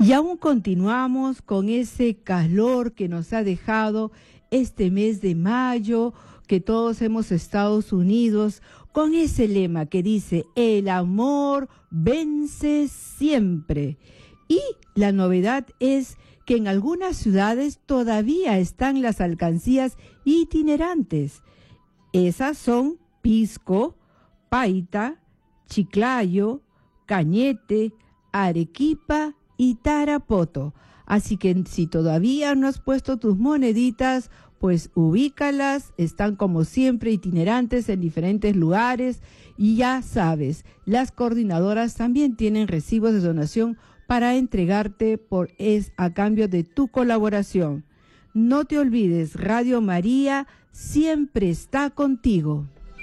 Y aún continuamos con ese calor que nos ha dejado este mes de mayo, que todos hemos estado unidos con ese lema que dice: el amor vence siempre. Y la novedad es que en algunas ciudades todavía están las alcancías itinerantes. Esas son Pisco, Paita, Chiclayo, Cañete, Arequipa y Tarapoto. Así que si todavía no has puesto tus moneditas, pues ubícalas, están como siempre itinerantes en diferentes lugares. Y ya sabes, las coordinadoras también tienen recibos de donación para entregarte a cambio de tu colaboración. No te olvides, Radio María siempre está contigo.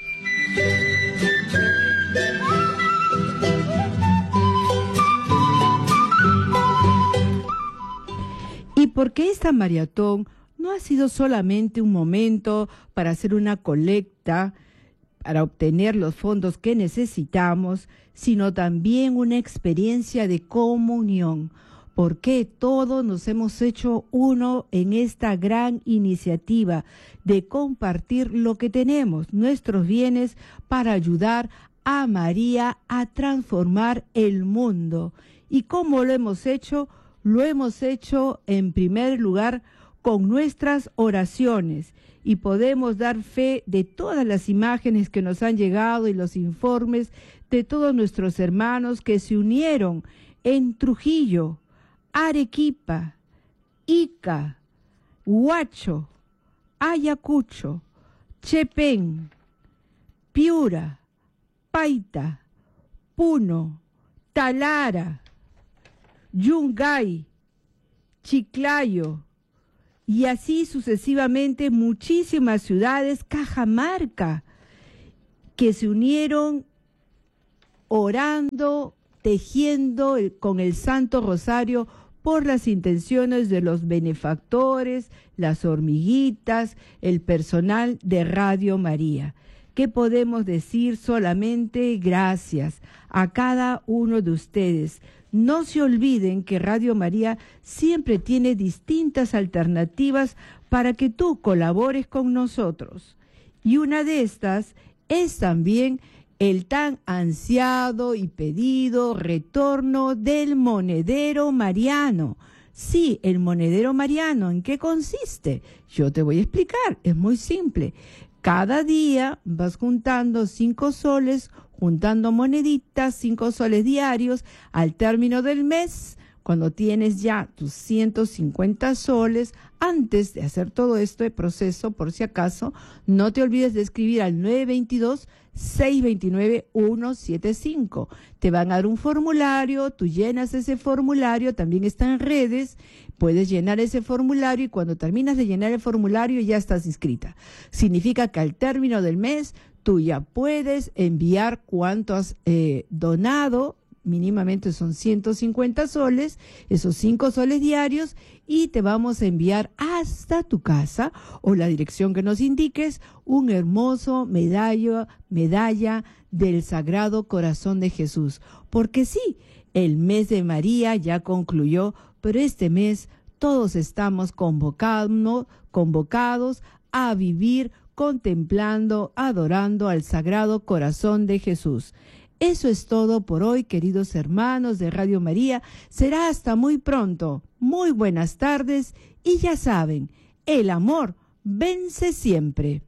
Y porque esta maratón no ha sido solamente un momento para hacer una colecta, para obtener los fondos que necesitamos, sino también una experiencia de comunión, porque todos nos hemos hecho uno en esta gran iniciativa de compartir lo que tenemos, nuestros bienes, para ayudar a María a transformar el mundo. ¿Y cómo lo hemos hecho? Lo hemos hecho en primer lugar con nuestras oraciones, y podemos dar fe de todas las imágenes que nos han llegado y los informes de todos nuestros hermanos que se unieron en Trujillo, Arequipa, Ica, Huacho, Ayacucho, Chepén, Piura, Paita, Puno, Talara, Yungay, Chiclayo, y así sucesivamente muchísimas ciudades, Cajamarca, que se unieron orando, tejiendo con el Santo Rosario por las intenciones de los benefactores, las hormiguitas, el personal de Radio María. ¿Qué podemos decir? Solamente gracias a cada uno de ustedes. No se olviden que Radio María siempre tiene distintas alternativas para que tú colabores con nosotros. Y una de estas es también el tan ansiado y pedido retorno del monedero mariano. Sí, el monedero mariano, ¿en qué consiste? Yo te voy a explicar, es muy simple. Cada día vas juntando 5 soles, juntando moneditas, 5 soles diarios. Al término del mes, cuando tienes ya tus 150 soles, antes de hacer todo este proceso, por si acaso, no te olvides de escribir al 922-629-175. Te van a dar un formulario, tú llenas ese formulario, también está en redes, puedes llenar ese formulario y cuando terminas de llenar el formulario ya estás inscrita. Significa que al término del mes tú ya puedes enviar cuánto has donado. Mínimamente son 150 soles, esos 5 soles diarios, y te vamos a enviar hasta tu casa o la dirección que nos indiques un hermoso medalla del Sagrado Corazón de Jesús. Porque sí, el mes de María ya concluyó, pero este mes todos estamos convocados a vivir contemplando, adorando al Sagrado Corazón de Jesús. Eso es todo por hoy, queridos hermanos de Radio María. Será hasta muy pronto. Muy buenas tardes y ya saben, el amor vence siempre.